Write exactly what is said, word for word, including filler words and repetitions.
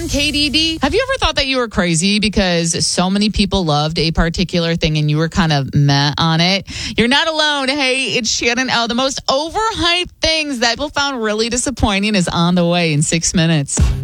on K D D. Have you ever thought that you were crazy because so many people loved a particular thing and you were kind of meh on it? You're not alone. Hey, it's Shannon L. The most overhyped things that people found really disappointing is on the way in six minutes.